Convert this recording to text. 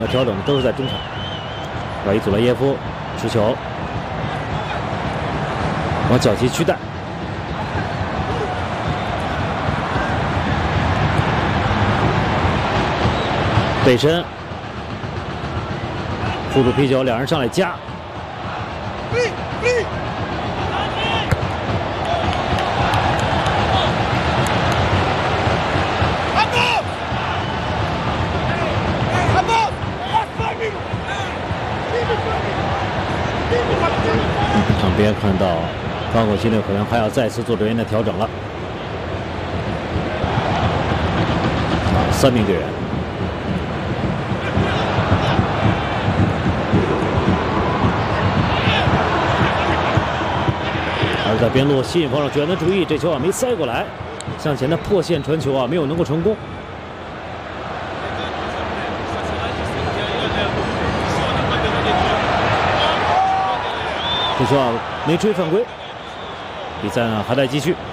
调整的都是在中场。瓦伊祖莱耶夫持球，往脚旗驱带。背身，护住皮球，两人上来夹。场边看到冈口新六可能还要再次做人员的调整了。3名队员。而在边路吸引防守球员的注意，这球没塞过来，向前的破线传球没有能够成功。这球没吹犯规，比赛呢还在继续。